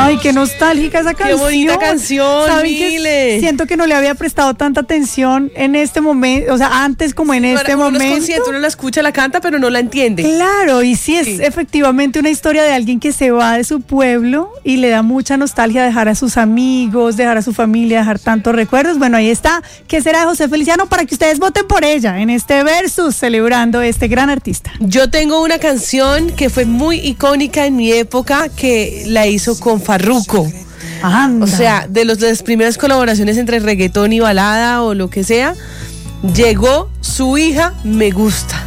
Ay, qué nostálgica esa canción. Qué bonita canción, Mile. Siento que no le había prestado tanta atención en este momento, o sea, antes como en este momento. Uno la escucha, la canta, pero no la entiende. Claro, y sí es efectivamente una historia de alguien que se va de su pueblo y le da mucha nostalgia dejar a sus amigos, dejar a su familia, dejar tantos recuerdos. Bueno, ahí está. ¿Qué será de José Feliciano? Para que ustedes voten por ella en este versus celebrando este gran artista. Yo tengo una canción que fue muy icónica en mi época, que la hizo con Farruko. Anda. O sea, de las primeras colaboraciones entre reggaetón y balada o lo que sea, llegó Su Hija Me Gusta.